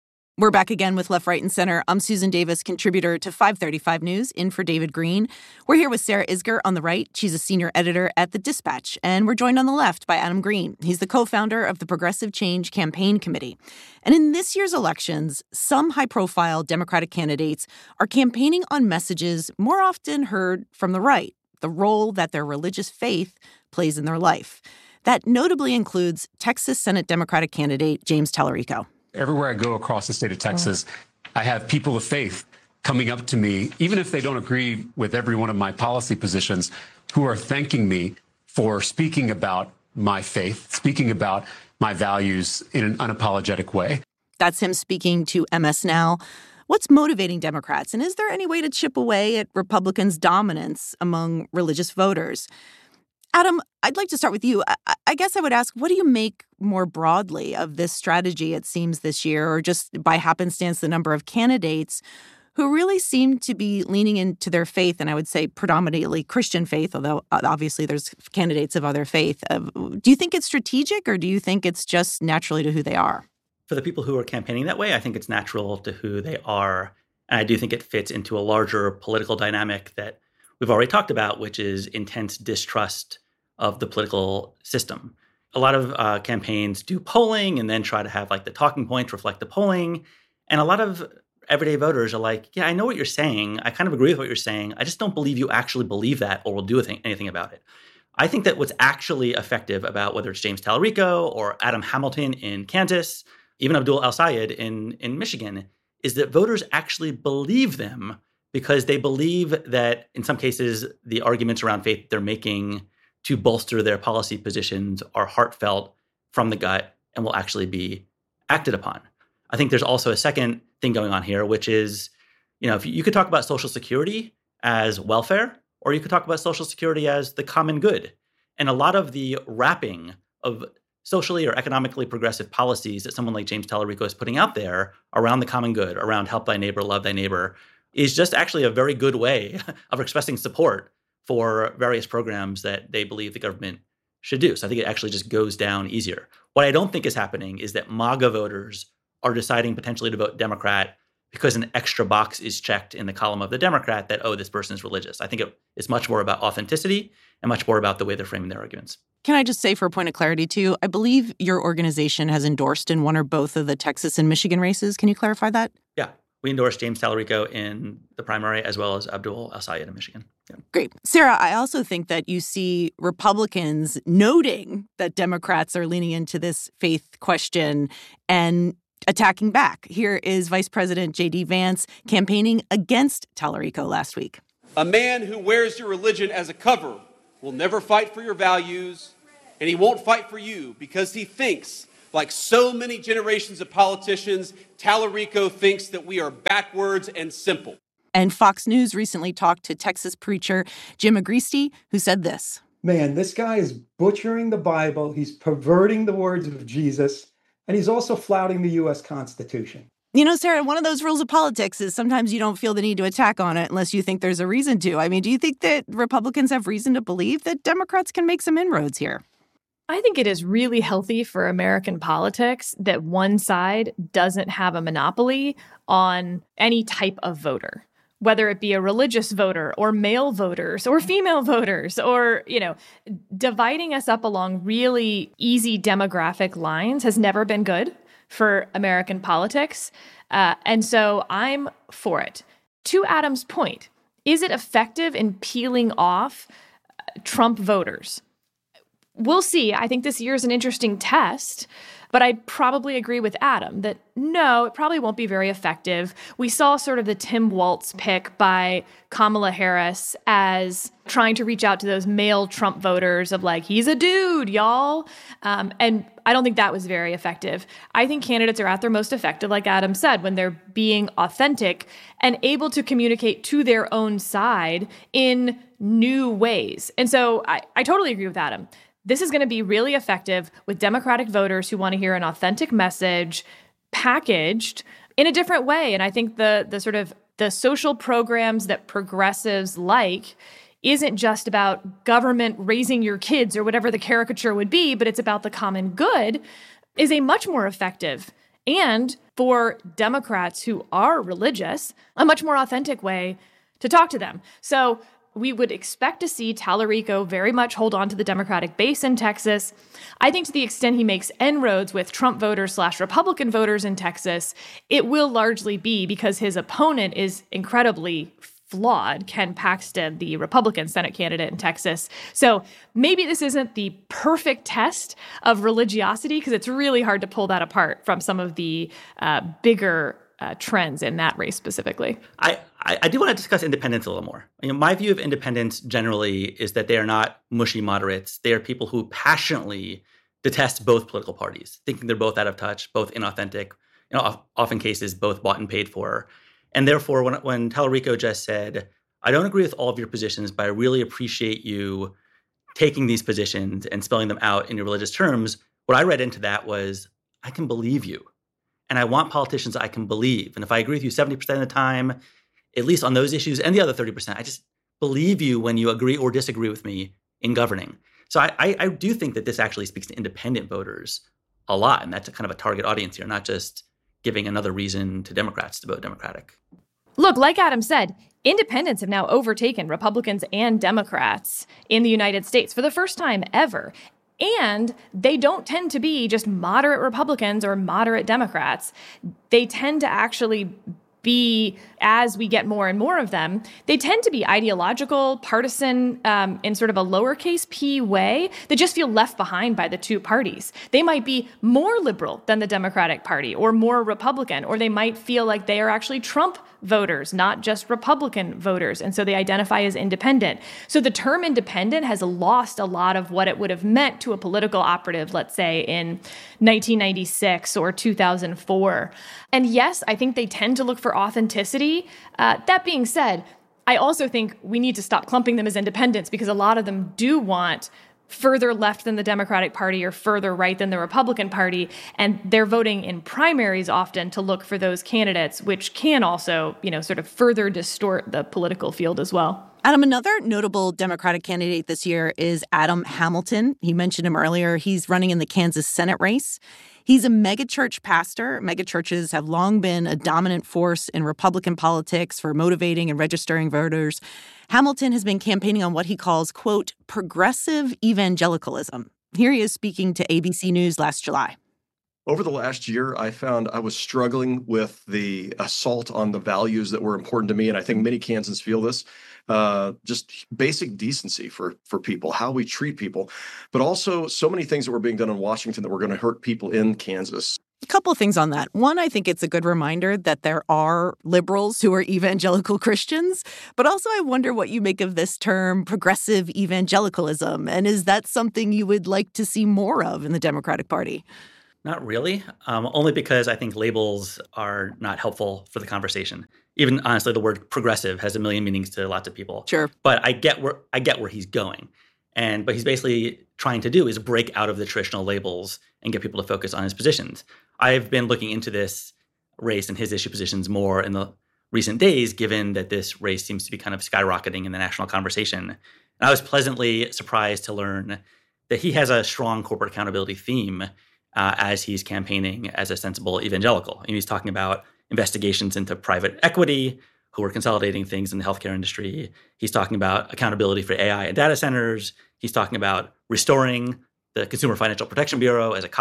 We're back again with Left, Right, and Center. I'm Susan Davis, contributor to five thirty-five News, in for David Green. We're here with Sarah Isgur on the right. She's a senior editor at The Dispatch. And we're joined on the left by Adam Green. He's the co-founder of the Progressive Change Campaign Committee. And in this year's elections, some high-profile Democratic candidates are campaigning on messages more often heard from the right, the role that their religious faith plays in their life. That notably includes Texas Senate Democratic candidate James Tallarico. Everywhere I go across the state of Texas, I have people of faith coming up to me, even if they don't agree with every one of my policy positions, who are thanking me for speaking about my faith, speaking about my values in an unapologetic way. That's him speaking to M S Now. What's motivating Democrats, and is there any way to chip away at Republicans' dominance among religious voters? Adam, I'd like to start with you. I, I guess I would ask, what do you make more broadly of this strategy, it seems, this year, or just by happenstance, the number of candidates who really seem to be leaning into their faith, and I would say predominantly Christian faith, although obviously there's candidates of other faith. Uh, do you think it's strategic, or do you think it's just naturally to who they are? For the people who are campaigning that way, I think it's natural to who they are. And I do think it fits into a larger political dynamic that we've already talked about, which is intense distrust of the political system. A lot of uh, campaigns do polling and then try to have like the talking points reflect the polling. And a lot of everyday voters are like, yeah, I know what you're saying. I kind of agree with what you're saying. I just don't believe you actually believe that or will do anything about it. I think that what's actually effective about whether it's James Tallarico or Adam Hamilton in Kansas, even Abdul El-Sayed in, in Michigan, is that voters actually believe them because they believe that in some cases the arguments around faith they're making to bolster their policy positions are heartfelt from the gut and will actually be acted upon. I think there's also a second thing going on here, which is, you know, if you, you could talk about Social Security as welfare, or you could talk about Social Security as the common good. And a lot of the wrapping of socially or economically progressive policies that someone like James Tallarico is putting out there around the common good, around help thy neighbor, love thy neighbor, is just actually a very good way of expressing support for various programs that they believe the government should do. So I think it actually just goes down easier. What I don't think is happening is that MAGA voters are deciding potentially to vote Democrat because an extra box is checked in the column of the Democrat that, oh, this person is religious. I think it, it's much more about authenticity and much more about the way they're framing their arguments. Can I just say for a point of clarity, too, I believe your organization has endorsed in one or both of the Texas and Michigan races. Can you clarify that? Yeah. We endorsed James Tallarico in the primary as well as Abdul El-Sayed in Michigan. Yeah. Great. Sarah, I also think that you see Republicans noting that Democrats are leaning into this faith question and attacking back. Here is Vice President J D. Vance campaigning against Tallarico last week. A man who wears your religion as a cover will never fight for your values, and he won't fight for you because he thinks, like so many generations of politicians, Tallarico thinks that we are backwards and simple. And Fox News recently talked to Texas preacher Jim Agresti, who said this. Man, this guy is butchering the Bible. He's perverting the words of Jesus, and he's also flouting the U S Constitution. You know, Sarah, one of those rules of politics is sometimes you don't feel the need to attack on it unless you think there's a reason to. I mean, do you think that Republicans have reason to believe that Democrats can make some inroads here? I think it is really healthy for American politics that one side doesn't have a monopoly on any type of voter, whether it be a religious voter or male voters or female voters or, you know, dividing us up along really easy demographic lines has never been good for American politics. Uh, and so I'm for it. To Adam's point, is it effective in peeling off Trump voters? We'll see. I think this year is an interesting test, but I probably agree with Adam that no, it probably won't be very effective. We saw sort of the Tim Walz pick by Kamala Harris as trying to reach out to those male Trump voters of like, he's a dude, y'all. Um, and I don't think that was very effective. I think candidates are at their most effective, like Adam said, when they're being authentic and able to communicate to their own side in new ways. And so I, I totally agree with Adam. This is going to be really effective with Democratic voters who want to hear an authentic message packaged in a different way. And I think the the sort of the social programs that progressives like isn't just about government raising your kids or whatever the caricature would be, but it's about the common good, is a much more effective and for Democrats who are religious, a much more authentic way to talk to them. So we would expect to see Tallarico very much hold on to the Democratic base in Texas. I think to the extent he makes inroads with Trump voters slash Republican voters in Texas, it will largely be because his opponent is incredibly flawed, Ken Paxton, the Republican Senate candidate in Texas. So maybe this isn't the perfect test of religiosity because it's really hard to pull that apart from some of the uh, bigger Uh, trends in that race specifically. I, I, I do want to discuss independents a little more. You know, my view of independents generally is that they are not mushy moderates. They are people who passionately detest both political parties, thinking they're both out of touch, both inauthentic, you know, often cases both bought and paid for. And therefore, when, when Tallarico just said, I don't agree with all of your positions, but I really appreciate you taking these positions and spelling them out in your religious terms, what I read into that was, I can believe you. And I want politicians I can believe. And if I agree with you seventy percent of the time, at least on those issues, and the other thirty percent, I just believe you when you agree or disagree with me in governing. So I, I, I do think that this actually speaks to independent voters a lot. And that's a kind of a target audience here, not just giving another reason to Democrats to vote Democratic. Look, like Adam said, independents have now overtaken Republicans and Democrats in the United States for the first time ever. And they don't tend to be just moderate Republicans or moderate Democrats. They tend to actually be, as we get more and more of them, they tend to be ideological, partisan, um, in sort of a lowercase p way. They just feel left behind by the two parties. They might be more liberal than the Democratic Party or more Republican, or they might feel like they are actually Trump voters, not just Republican voters. And so they identify as independent. So the term independent has lost a lot of what it would have meant to a political operative, let's say in nineteen ninety-six or two thousand four. And yes, I think they tend to look for authenticity. Uh, that being said, I also think we need to stop clumping them as independents because a lot of them do want further left than the Democratic Party or further right than the Republican Party. And they're voting in primaries often to look for those candidates, which can also, you know, sort of further distort the political field as well. Adam, another notable Democratic candidate this year is Adam Hamilton. He mentioned him earlier. He's running in the Kansas Senate race. He's a megachurch pastor. Megachurches have long been a dominant force in Republican politics for motivating and registering voters. Hamilton has been campaigning on what he calls, quote, progressive evangelicalism. Here he is speaking to A B C News last July. Over the last year, I found I was struggling with the assault on the values that were important to me, and I think many Kansans feel this. Uh, just basic decency for for people, how we treat people, but also so many things that were being done in Washington that were going to hurt people in Kansas. A couple of things on that. One, I think it's a good reminder that there are liberals who are evangelical Christians, but also I wonder what you make of this term progressive evangelicalism, and is that something you would like to see more of in the Democratic Party? Not really, um, only because I think labels are not helpful for the conversation. Even honestly, the word progressive has a million meanings to lots of people. Sure. But I get where I get where he's going. And what he's basically trying to do is break out of the traditional labels and get people to focus on his positions. I've been looking into this race and his issue positions more in the recent days, given that this race seems to be kind of skyrocketing in the national conversation. And I was pleasantly surprised to learn that he has a strong corporate accountability theme Uh, as he's campaigning as a sensible evangelical. And he's talking about investigations into private equity, who are consolidating things in the healthcare industry. He's talking about accountability for A I and data centers. He's talking about restoring the Consumer Financial Protection Bureau as a